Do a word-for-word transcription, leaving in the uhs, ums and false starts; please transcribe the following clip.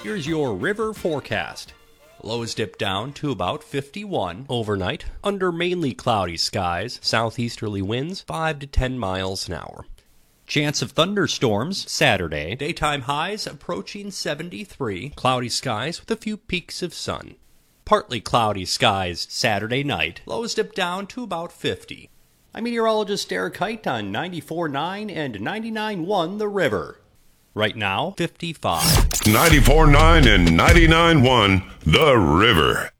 Here's your river forecast. Lows dip down to about fifty-one overnight, under mainly cloudy skies, southeasterly winds five to ten miles an hour. Chance of thunderstorms Saturday, daytime highs approaching seventy-three, cloudy skies with a few peaks of sun. Partly cloudy skies Saturday night, lows dip down to about fifty. I'm meteorologist Eric Height on ninety-four point nine and ninety-nine point one The River. Right now, fifty-five. ninety-four point nine and ninety-nine point one The River.